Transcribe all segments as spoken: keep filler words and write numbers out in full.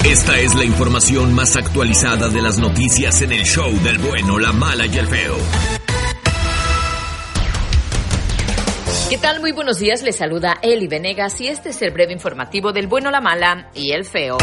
Esta es la información más actualizada de las noticias en el show del bueno, la mala y el feo. ¿Qué tal? Muy buenos días, les saluda Eli Venegas y este es el breve informativo del bueno, la mala y el feo.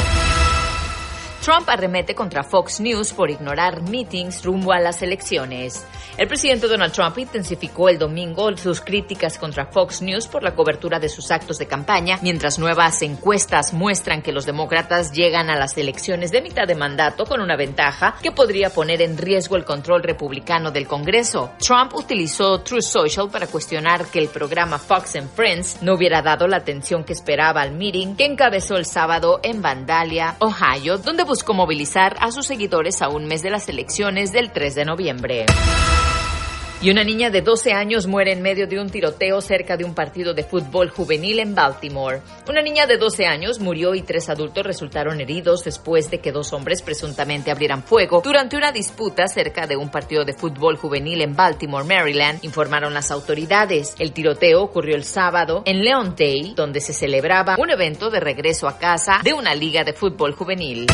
Trump arremete contra Fox News por ignorar meetings rumbo a las elecciones. El presidente Donald Trump intensificó el domingo sus críticas contra Fox News por la cobertura de sus actos de campaña, mientras nuevas encuestas muestran que los demócratas llegan a las elecciones de mitad de mandato con una ventaja que podría poner en riesgo el control republicano del Congreso. Trump utilizó Truth Social para cuestionar que el programa Fox and Friends no hubiera dado la atención que esperaba al meeting que encabezó el sábado en Vandalia, Ohio, donde buscó movilizar a sus seguidores a un mes de las elecciones del tres de noviembre. Y una niña de doce años muere en medio de un tiroteo cerca de un partido de fútbol juvenil en Baltimore. Una niña de doce años murió y tres adultos resultaron heridos después de que dos hombres presuntamente abrieran fuego durante una disputa cerca de un partido de fútbol juvenil en Baltimore, Maryland, informaron las autoridades. El tiroteo ocurrió el sábado en Leontay, donde se celebraba un evento de regreso a casa de una liga de fútbol juvenil.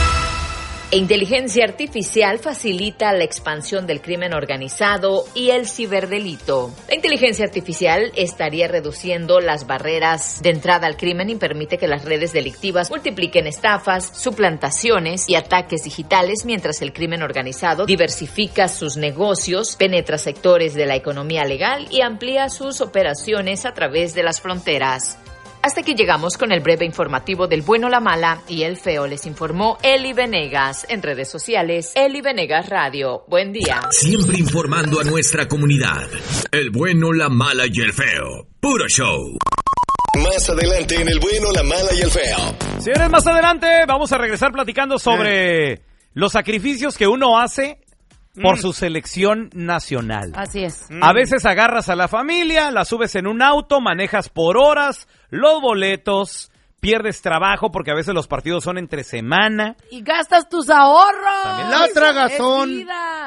E inteligencia artificial facilita la expansión del crimen organizado y el ciberdelito. La inteligencia artificial estaría reduciendo las barreras de entrada al crimen y permite que las redes delictivas multipliquen estafas, suplantaciones y ataques digitales, mientras el crimen organizado diversifica sus negocios, penetra sectores de la economía legal y amplía sus operaciones a través de las fronteras. Hasta aquí llegamos con el breve informativo del bueno, la mala y el feo. Les informó Eli Venegas. En redes sociales, Eli Venegas Radio. Buen día. Siempre informando a nuestra comunidad. El bueno, la mala y el feo. Puro show. Más adelante en el bueno, la mala y el feo. Señores, más adelante vamos a regresar platicando sobre eh. los sacrificios que uno hace por mm. su selección nacional. Así es. Mm. A veces agarras a la familia, la subes en un auto, manejas por horas, los boletos, pierdes trabajo porque a veces los partidos son entre semana. Y gastas tus ahorros. También la tragazón,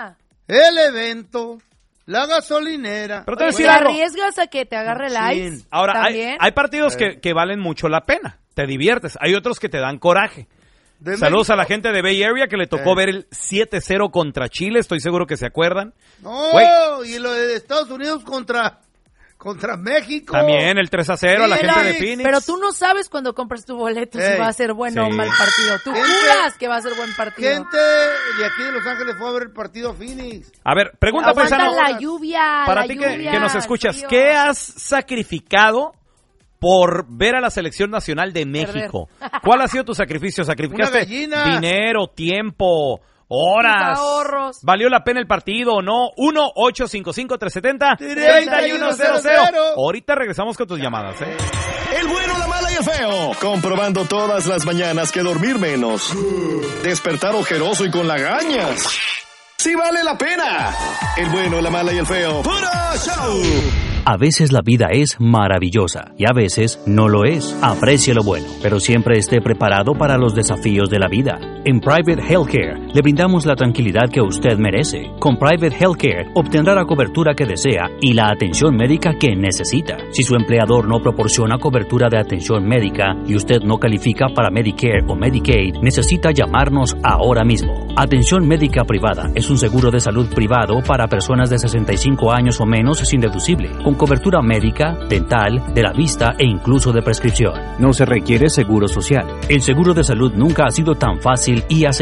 el evento, la gasolinera. Pero te, Oye, te arriesgas a que te agarre el ice. Ahora, hay, hay partidos que, que valen mucho la pena. Te diviertes. Hay otros que te dan coraje. De Saludos México. A la gente de Bay Area que le tocó eh. ver el siete cero contra Chile, estoy seguro que se acuerdan. No, Wey. Y lo de Estados Unidos contra contra México. También el tres a cero a la gente de Phoenix. Pero tú no sabes cuando compras tu boleto Ey. si va a ser bueno sí. o mal partido. Tú gente, juras que va a ser buen partido. Gente de aquí de Los Ángeles fue a ver el partido Phoenix. A ver, pregunta Aguantan paisano. la lluvia, Para la ti lluvia, que, que nos escuchas, frío. ¿Qué has sacrificado por ver a la selección nacional de México? Perder. ¿Cuál ha sido tu sacrificio? ¿Sacrificaste dinero, tiempo, horas? Ahorros. ¿Valió la pena el partido o no? uno ocho cinco cinco tres siete cero tres uno cero cero. Ahorita regresamos con tus llamadas, ¿eh? El bueno, la mala y el feo. Comprobando todas las mañanas que dormir menos. Despertar ojeroso y con lagañas. ¡Sí vale la pena! El bueno, la mala y el feo. ¡Puro show! A veces la vida es maravillosa y a veces no lo es. Aprecie lo bueno, pero siempre esté preparado para los desafíos de la vida. En Private Healthcare le brindamos la tranquilidad que usted merece. Con Private Healthcare obtendrá la cobertura que desea y la atención médica que necesita. Si su empleador no proporciona cobertura de atención médica y usted no califica para Medicare o Medicaid, necesita llamarnos ahora mismo. Atención médica privada es un seguro de salud privado para personas de sesenta y cinco años o menos sin deducible, con cobertura médica, dental, de la vista e incluso de prescripción. No se requiere seguro social. El seguro de salud nunca ha sido tan fácil y asequible.